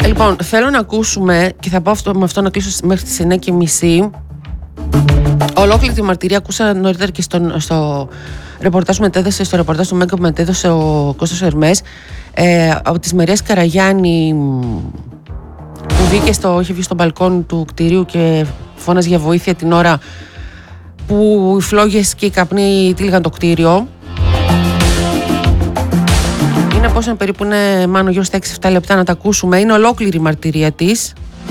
Λοιπόν, θέλω να ακούσουμε και θα πάω με αυτό να κλείσω μέχρι τις 9:30. Ολόκληρη τη μαρτυρία ακούσα νωρίτερα και στο ρεπορτάζ που μετέδωσε, στο ρεπορτάζ του Μέγκα που μετέδωσε ο Κώστας Ερμές, από της Μαρίας Καραγιάννη, που είχε βγει στο μπαλκόνι του κτηρίου και φώναζε για βοήθεια την ώρα που οι φλόγες και οι καπνοί τύλιγαν το κτίριο. Είναι πόσο περίπου είναι, Μάνο, γύρω στα 6-7 λεπτά να τα ακούσουμε. Είναι ολόκληρη η μαρτυρία της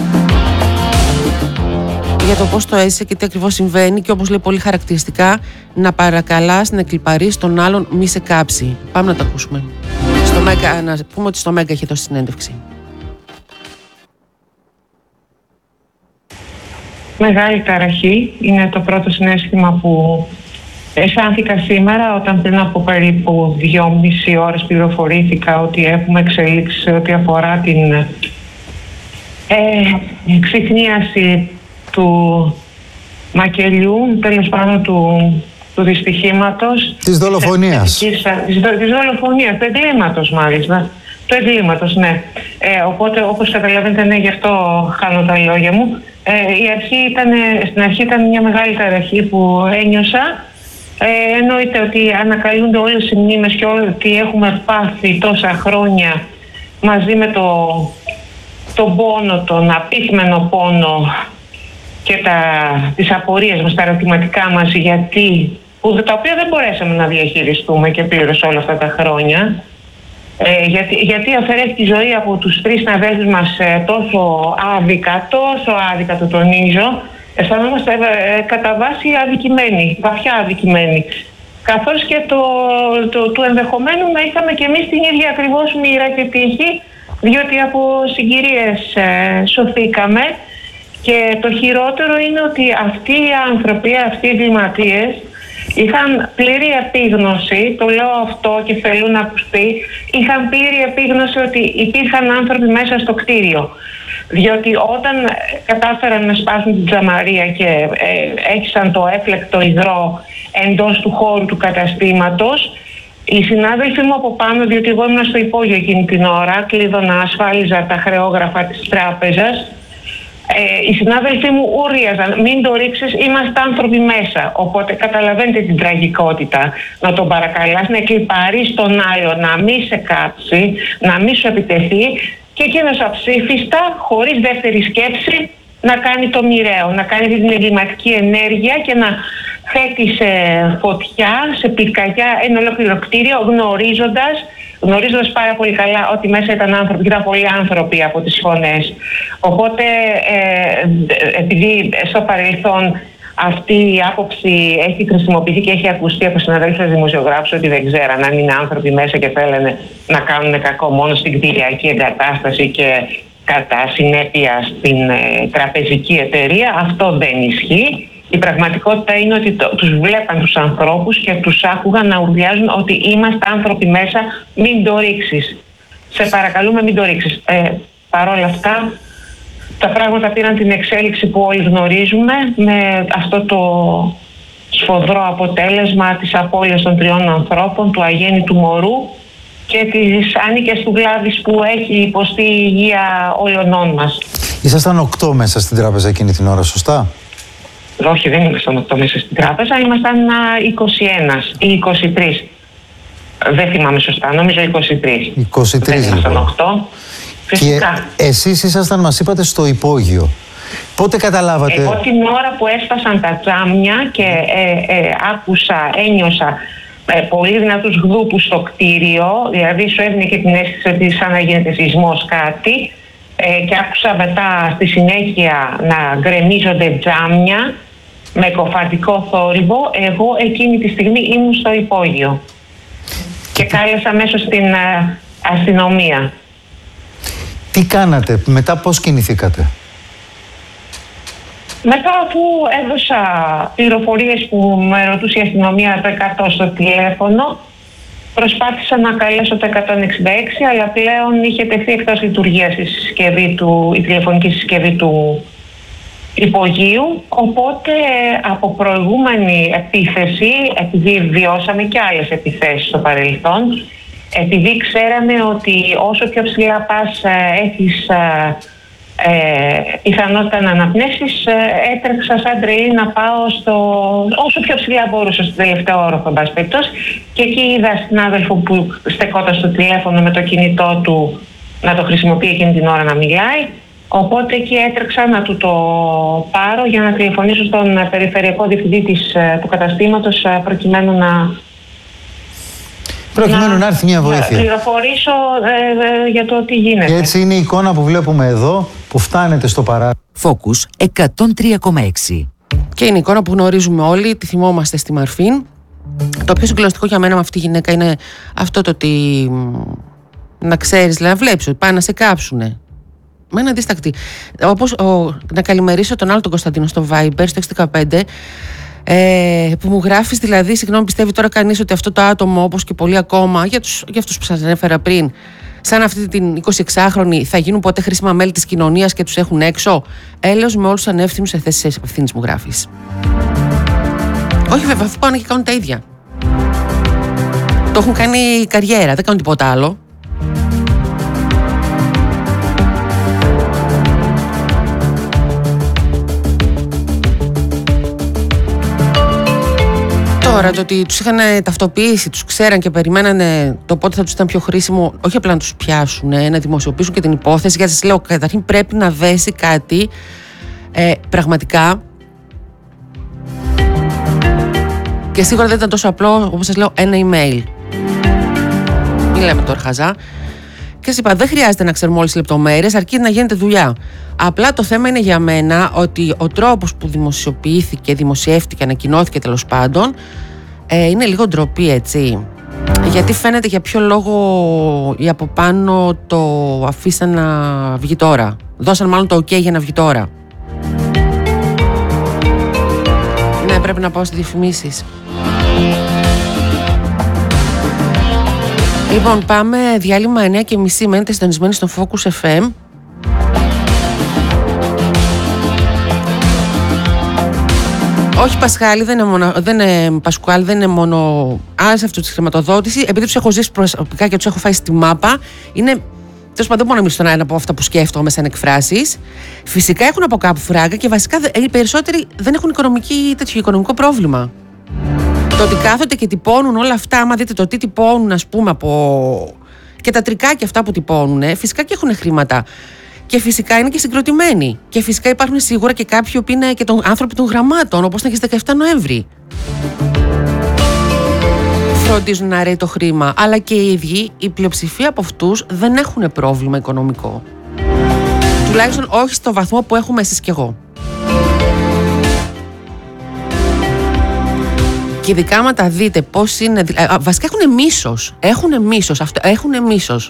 για το πώς το έζησε και τι ακριβώς συμβαίνει, και όπως λέει πολύ χαρακτηριστικά, να παρακαλάς, να εκλιπαρείς τον άλλον, μη σε κάψει. Πάμε να τα ακούσουμε. Να πούμε ότι στο Μέγκα είχε δώσει συνέντευξη. Μεγάλη ταραχή είναι το πρώτο συναίσθημα που αισθάνθηκα σήμερα, όταν πριν από περίπου 2,5 ώρες πληροφορήθηκα ότι έχουμε εξελίξει σε ό,τι αφορά την εξυχνίαση του μακελιού, τέλος πάντων του δυστυχήματος. Της δολοφονίας. Της δολοφονίας, του εγκλήματος μάλιστα. Του εγκλήματος, ναι. Οπότε, όπως καταλαβαίνετε, ναι, γι' αυτό χάνω τα λόγια μου. Στην αρχή ήταν μια μεγάλη ταραχή που ένιωσα. Εννοείται ότι ανακαλούνται όλες οι μνήμες και ότι έχουμε πάθει τόσα χρόνια μαζί με τον πόνο, τον απίθμενο πόνο και τις απορίες μας, τα ερωτηματικά μας, τα οποία δεν μπορέσαμε να διαχειριστούμε και πλήρως όλα αυτά τα χρόνια. Γιατί αφαιρέσει τη ζωή από τους 3 συναδέλφους μας τόσο άδικα, το τονίζω, αισθανόμαστε κατά βάση αδικημένοι, βαθιά αδικημένοι. Καθώς και του ενδεχομένου να είχαμε και εμείς την ίδια ακριβώς μοίρα και τύχη, διότι από συγκυρίες σωθήκαμε, και το χειρότερο είναι ότι αυτοί οι άνθρωποι, αυτοί οι εγκληματίες, είχαν πλήρη επίγνωση, το λέω αυτό και θέλω να ακουστεί, είχαν πλήρη επίγνωση ότι υπήρχαν άνθρωποι μέσα στο κτίριο. Διότι όταν κατάφεραν να σπάσουν την τζαμαρία και έχισαν το έφλεκτο υγρό εντός του χώρου του καταστήματος, οι συνάδελφοί μου από πάνω, διότι εγώ ήμουν στο υπόγειο εκείνη την ώρα, κλείδωνα, ασφάλιζα τα χρεόγραφα της τράπεζας, οι συνάδελφοί μου ούριαζαν, μην το ρίξεις, είμαστε άνθρωποι μέσα. Οπότε καταλαβαίνετε την τραγικότητα. Να τον παρακαλάς, να εκλιπαρείς τον άλλο, να μην σε κάψει, να μην σου επιτεθεί, και εκείνος αψήφιστα, χωρίς δεύτερη σκέψη, να κάνει το μοιραίο, να κάνει την εγκληματική ενέργεια και να θέτει σε φωτιά, σε πυρκαγιά ένα ολόκληρο κτίριο, γνωρίζοντας πάρα πολύ καλά ότι μέσα ήταν άνθρωποι, και ήταν πολλοί άνθρωποι από τις φωνές. Οπότε, επειδή στο παρελθόν αυτή η άποψη έχει χρησιμοποιηθεί και έχει ακουστεί από συναδέλφους δημοσιογράφους ότι δεν ξέραν αν είναι άνθρωποι μέσα και θέλανε να κάνουν κακό μόνο στην κτηριακή εγκατάσταση και κατά συνέπεια στην τραπεζική εταιρεία, αυτό δεν ισχύει. Η πραγματικότητα είναι ότι τους βλέπαν τους ανθρώπους και τους άκουγαν να ουρλιάζουν ότι είμαστε άνθρωποι μέσα, μην το ρίξεις. Σε παρακαλούμε, μην το ρίξεις. Παρ' όλα αυτά, τα πράγματα πήραν την εξέλιξη που όλοι γνωρίζουμε, με αυτό το σφοδρό αποτέλεσμα της απώλειας των 3 ανθρώπων, του αγέννητου μωρού και της ανίκες του Γλάβης που έχει υποστεί η υγεία όλων μας. Ήσασταν 8 μέσα στην τράπεζα εκείνη την ώρα, σωστά? Όχι, δεν ήμασταν 8 μέσα στην τράπεζα, ήμασταν 21 ή 23. Δεν θυμάμαι σωστά, νομίζω 23. 23 ήμασταν 8. Φυσικά. Και εσείς ήσασταν, μας είπατε, στο υπόγειο. Πότε καταλάβατε? Εγώ την ώρα που έσπασαν τα τζάμια και ένιωσα πολύ δυνατούς γδούπους στο κτίριο, δηλαδή σου έδινε και την αίσθηση ότι σαν να γίνεται σεισμός κάτι, και άκουσα μετά στη συνέχεια να γκρεμίζονται τζάμια με κοφαντικό θόρυβο, εγώ εκείνη τη στιγμή ήμουν στο υπόγειο και κάλεσα αμέσως στην αστυνομία. Τι κάνατε, μετά πώς κινηθήκατε? Μετά, αφού έδωσα πληροφορίες που με ρωτούσε η αστυνομία το 100 στο τηλέφωνο, προσπάθησα να καλέσω το 166, αλλά πλέον είχε τεθεί εκτός λειτουργίας η τηλεφωνική συσκευή του υπογείου. Οπότε από προηγούμενη επίθεση, επειδή βιώσαμε και άλλες επιθέσεις στο παρελθόν, επειδή ξέραμε ότι όσο πιο ψηλά πας έχεις πιθανότητα να αναπνεύσεις, έτρεξα σαν τρελή να πάω όσο πιο ψηλά μπορούσα, στο τελευταίο όροφο, εν πάση περιπτώσει. Και εκεί είδα συνάδελφο που στεκόταν στο τηλέφωνο με το κινητό του να το χρησιμοποιεί εκείνη την ώρα να μιλάει. Οπότε εκεί έτρεξα να του το πάρω για να τηλεφωνήσω στον περιφερειακό διευθυντή του καταστήματος προκειμένου να έρθει μια βοήθεια. Να πληροφορήσω για το τι γίνεται. Και έτσι είναι η εικόνα που βλέπουμε εδώ, που φτάνετε στο παράδειγμα. Focus 103,6. Και είναι η εικόνα που γνωρίζουμε όλοι, τη θυμόμαστε στη Μαρφίν. Το πιο συγκλονιστικό για μένα με αυτή τη γυναίκα είναι αυτό το ότι να ξέρεις, δηλαδή να βλέπεις ότι πάνε να σε κάψουνε. Με ένα δίστακτη. Όπως να καλημερίσω τον άλλο τον Κωνσταντίνο στο Viber, στο 615, που μου γράφεις, δηλαδή, συγγνώμη, πιστεύει τώρα κανείς ότι αυτό το άτομο, όπως και πολλοί ακόμα, για αυτούς που σας ανέφερα πριν, σαν αυτή την 26χρονη, θα γίνουν ποτέ χρήσιμα μέλη της κοινωνίας και τους έχουν έξω? Έλεος με όλους τους ανεύθυνους σε θέσεις ευθύνης, μου γράφεις. Όχι βέβαια, αφού πάνε και κάνουν τα ίδια. Το έχουν κάνει καριέρα, δεν κάνουν τίποτα άλλο. Τώρα το ότι τους είχαν ταυτοποιήσει, τους ξέραν και περιμένανε το πότε θα τους ήταν πιο χρήσιμο, όχι απλά να τους πιάσουν, να δημοσιοποιήσουν και την υπόθεση. Γιατί σας λέω, καταρχήν πρέπει να δέσει κάτι πραγματικά. Και σίγουρα δεν ήταν τόσο απλό, όπως σας λέω, ένα email. Μην λέμε τώρα χαζά. Και σας είπα, δεν χρειάζεται να ξέρουμε όλες τις λεπτομέρειες, αρκεί να γίνεται δουλειά. Απλά το θέμα είναι για μένα ότι ο τρόπος που δημοσιεύτηκε, ανακοινώθηκε τέλος πάντων, είναι λίγο ντροπή, έτσι. Γιατί φαίνεται για ποιο λόγο οι από πάνω το αφήσαν να βγει τώρα. Δώσαν μάλλον το OK για να βγει τώρα. Ναι, πρέπει να πάω στις διαφημίσεις. Λοιπόν, πάμε διάλειμμα 9:30. Μένετε συντονισμένοι στον Focus FM. Όχι Πασχάλη, δεν είναι Πασκουάλη, δεν είναι μόνο άλλες αυτό τη χρηματοδότηση. Επειδή τους έχω ζήσει προσωπικά και τους έχω φάει στη μάπα, είναι. Τέλος πάντων, δεν μπορώ να μιλήσω στον αέρα από αυτά που σκέφτομαι σαν εκφράσεις. Φυσικά έχουν από κάπου φράγκα και βασικά οι περισσότεροι δεν έχουν οικονομικό πρόβλημα. Το ότι κάθονται και τυπώνουν όλα αυτά, άμα δείτε το τι τυπώνουν, ας πούμε, και τα τρικάκια αυτά που τυπώνουν, φυσικά και έχουν χρήματα. Και φυσικά είναι και συγκροτημένοι. Και φυσικά υπάρχουν σίγουρα και κάποιοι που είναι και άνθρωποι των γραμμάτων, όπως ήταν και στις 17 Νοέμβρη. Φροντίζουν να ρέει το χρήμα. Αλλά και οι ίδιοι, η πλειοψηφία από αυτούς δεν έχουν πρόβλημα οικονομικό. Τουλάχιστον όχι στο βαθμό που έχουμε εσείς και εγώ. Και ειδικά άμα τα δείτε πώς είναι. Βασικά έχουν μίσος.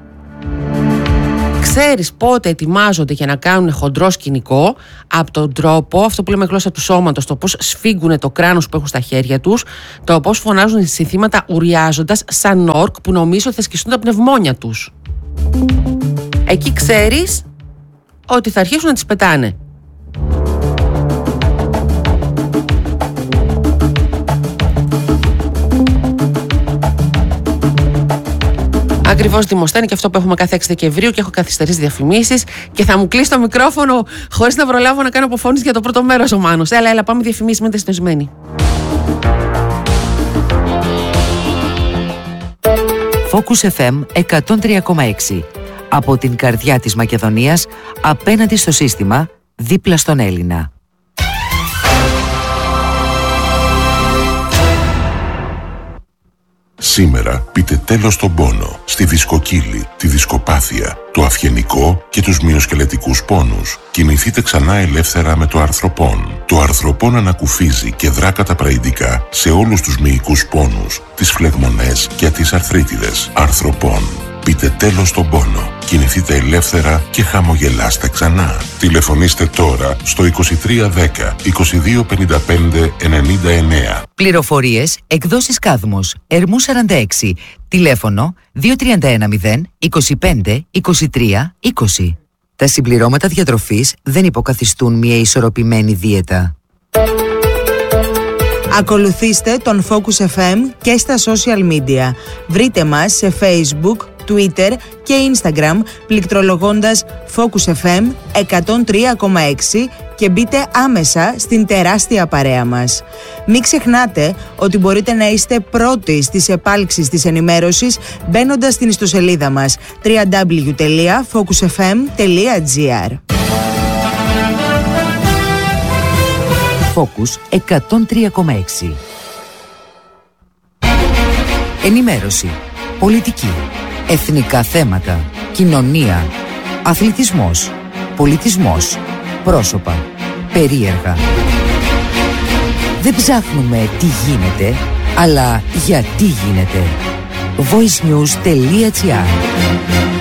Ξέρεις πότε ετοιμάζονται για να κάνουν χοντρό σκηνικό, από τον τρόπο, αυτό που λέμε γλώσσα του σώματος, το πώς σφίγγουν το κράνος που έχουν στα χέρια τους, το πώς φωνάζουν συνθήματα ουριάζοντας σαν όρκ που νομίζω ότι θα σκιστούν τα πνευμόνια τους. Εκεί ξέρεις ότι θα αρχίσουν να τις πετάνε. Ακριβώς δημοσταίνει και αυτό που έχουμε κάθε 6 Δεκεμβρίου και έχω καθυστερήσει διαφημίσεις και θα μου κλείσει το μικρόφωνο χωρίς να προλάβω να κάνω αποφώνηση για το πρώτο μέρος ο Μάνος. Έλα, πάμε διαφημίσεις, μείνετε συντονισμένοι. Focus FM 103,6. Από την καρδιά της Μακεδονίας, απέναντι στο σύστημα, δίπλα στον Έλληνα. Σήμερα πείτε τέλος στον πόνο, στη δισκοκύλη, τη δισκοπάθεια, το αυγενικό και τους μυοσκελετικούς πόνους. Κινηθείτε ξανά ελεύθερα με το αρθροπόν. Το αρθροπόν ανακουφίζει και δρά καταπραγητικά σε όλους τους μυϊκούς πόνους, τις φλεγμονές και τις αρθρίτιδες. Αρθροπόν. Πείτε τέλος στον πόνο. Κινηθείτε ελεύθερα και χαμογελάστε ξανά. Τηλεφωνήστε τώρα στο 2310 2255 99. Πληροφορίες, εκδόσεις Κάδμος, Ερμού 46, τηλέφωνο 2310 25 23 20. Τα συμπληρώματα διατροφής δεν υποκαθιστούν μια ισορροπημένη δίαιτα. Ακολουθήστε τον Focus FM και στα social media. Βρείτε μας σε Facebook, Twitter και Instagram πληκτρολογώντας Focus FM 103,6 και μπείτε άμεσα στην τεράστια παρέα μας. Μην ξεχνάτε ότι μπορείτε να είστε πρώτοι στις επάλξεις της ενημέρωσης μπαίνοντας στην ιστοσελίδα μας www.focusfm.gr. Focus 103,6. Ενημέρωση, πολιτική, εθνικά θέματα, κοινωνία, αθλητισμός, πολιτισμός, πρόσωπα, περίεργα. Δεν ψάχνουμε τι γίνεται, αλλά γιατί γίνεται. voicenews.gr